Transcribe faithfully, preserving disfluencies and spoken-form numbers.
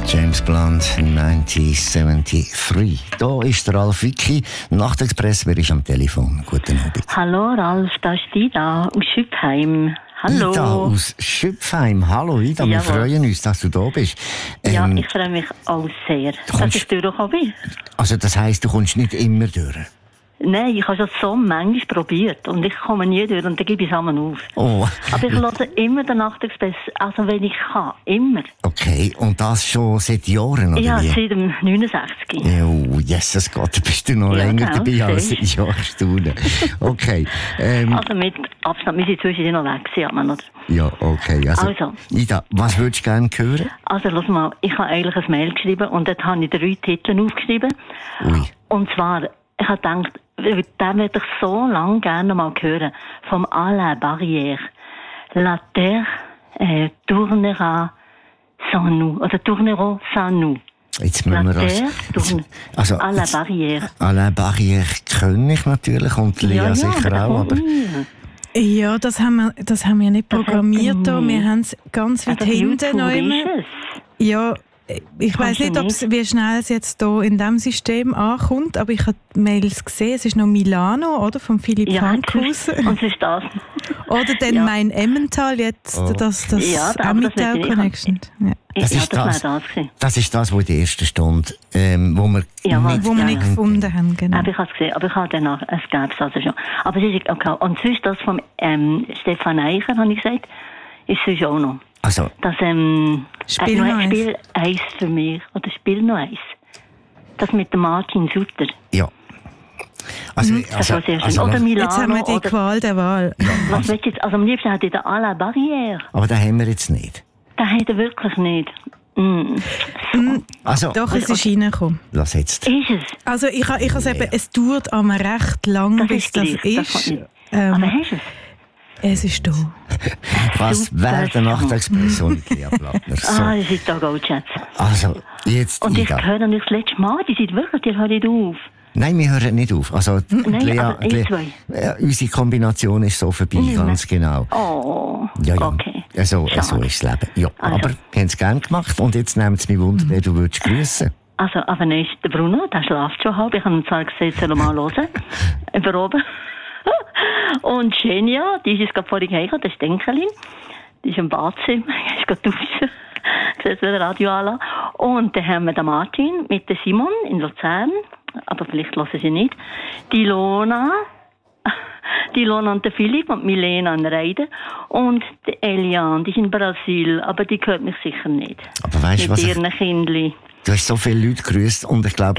James Blunt, neunzehnhundertdreiundsiebzig. Da ist der Ralf Wicki. Nachtexpress, wer ist am Telefon? Guten Abend. Hallo Ralf, da ist Ida aus Schüpfheim. Hallo. Ida aus Schüpfheim. Hallo Ida, wir Jawohl. freuen uns, dass du da bist. Ähm, Ja, ich freue mich auch sehr, dass kommst- ich durchgekommen bin. Also das heisst, du kommst nicht immer durch? Nein, ich habe es so manchmal probiert und ich komme nie durch und dann gebe ich es einmal auf. Oh, Aber ich höre immer den Nachtexpress, also wenn ich kann, immer. okay. Und das schon seit Jahren, oder Ja, wie? seit dem neunundsechzig. Oh, Jesus Gott, da bist du noch Ja, länger genau, dabei als siehst. seit Jahren Stunden. Okay. Ähm, Also mit Abstand, wir sind zwischendurch noch weg gewesen, aber noch. ja, okay. Also, Also. Ida, was würdest du gerne hören? Also, lass mal, ich habe eigentlich ein Mail geschrieben und dort habe ich drei Titel aufgeschrieben. Ui. Und zwar, ich habe gedacht, den würde ich so lange gerne mal hören. Vom Alain Barrière. La terre äh, tournera sans nous. Oder tournera sans nous. Jetzt La müssen wir als... terre tourne. Also, Alain jetzt- Barrière. Alain Barrière kenne ich natürlich und Lea sicher das auch, kommt aber... mir. Ja, das haben wir, das haben wir nicht Das programmiert. hat Da. er Wir nie. haben es ganz weit Also, hinten YouTube noch immer. ist es. Ja, ich Kannst weiß du nicht, ob's, nicht? wie schnell es jetzt hier in diesem System ankommt, aber ich habe die Mails gesehen. Es ist noch Milano, oder? Von Philipp Ja, Fankhausen. und es ist das. Oder dann Ja. mein Emmental, jetzt Oh. das, das Ja, aber das Emmental weiß ich. Connection. Ja. Das ja, ist das das. wäre das gewesen. Das ist das, was in der ersten Stunde, ähm, wo wir Ja, was- Wo wir Ja. nicht gefunden haben, genau. Aber ich habe es gesehen, aber ich habe danach, es gäbe es also schon. Aber es ist okay. Und sonst das vom ähm, Stefan Eicher, habe ich gesagt, ist sonst auch noch. Also, Das, ähm, Spiel äh, noch noch eins. Spiel eins für mich. Oder Spiel noch eins. Das mit dem Martin Sutter. ja. Also, Das also, war sehr schön. also, Oder Milano. Jetzt haben wir die oder, Qual der Wahl. was willst du jetzt? Also am liebsten hätte ich den Alain Barrière. aber den haben wir jetzt nicht. Den hat er wirklich nicht. Mm. Also, Doch, es ist reingekommen. lass jetzt. Ist es? Also ich, ha- ich habe eben, es dauert einmal recht lang, Das bis ist das gleich, das ist. kann ich. Ähm, Aber hast du es? es ist da. Was super. wäre der Nachtexpress ohne Lea Plattner? So. Ah, das ist da Goldschatz. Also, jetzt Und ich Ida. höre nicht das letzte Mal, die sind wirklich, die hören nicht auf. Nein, wir hören nicht auf. Also, Nein, Lea, aber ihr Lea, zwei. äh, unsere Kombination ist so vorbei, Nicht mehr. ganz genau. Oh, Ja, ja. okay. Also, Schade. so ist das Leben. Ja, Also. aber wir haben es gerne gemacht und jetzt nehmen es mich Wunder, wer du würdest grüßen. Also, aber dann ist der Bruno, der schläft schon halb. Ich habe ihm zwar gesagt, soll er mal hören. Über oben. Und Genia, die ist jetzt gerade vorhin heimgekommen, das ist Denkelin. Die ist im Badzimmer, die ist gerade duschen. Ich sehe das Radio an. Und dann haben wir den Martin mit der Simon in Luzern. Aber vielleicht hören sie nicht. Die Lona. Die Lona und der Philipp und Milena in Reiden. Und die Eliane, die ist in Brasil. Aber die hört mich sicher nicht. Aber weißt du, Mit was ich, ihren Kindern. du hast so viele Leute grüßt und ich glaube,